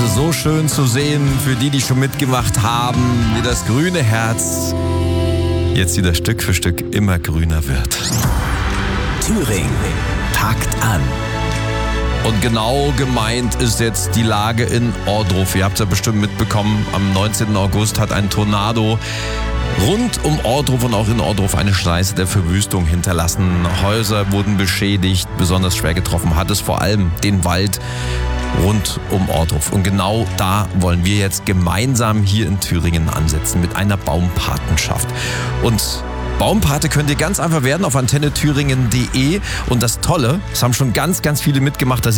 Also so schön zu sehen für die schon mitgemacht haben, wie das grüne Herz jetzt wieder Stück für Stück immer grüner wird. Thüringen packt an. Und genau gemeint ist jetzt die Lage in Ohrdruf. Ihr habt es ja bestimmt mitbekommen, am 19. August hat ein Tornado rund um Ohrdruf und auch in Ohrdruf eine Schneise der Verwüstung hinterlassen. Häuser wurden beschädigt, besonders schwer getroffen hat es vor allem den Wald rund um Ohrdruf. Und genau da wollen wir jetzt gemeinsam hier in Thüringen ansetzen mit einer Baumpatenschaft. Und Baumpate könnt ihr ganz einfach werden auf antennethüringen.de. Und das Tolle, es haben schon ganz viele mitgemacht, dass